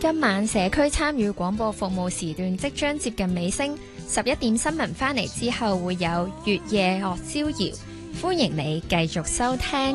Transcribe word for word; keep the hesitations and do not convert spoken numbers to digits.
今晚社區參與廣播服務時段即將接近尾聲，十一點新聞返嚟之後會有月夜樂逍遙，歡迎你繼續收聽。